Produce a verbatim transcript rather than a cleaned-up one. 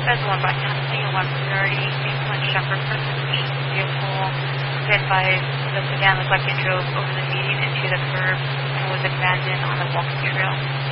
As one by Tennessee and one thirty, England Shepherd pursuit vehicle hit by the sedan looked like it drove over the median into the curb and was abandoned on the walking trail.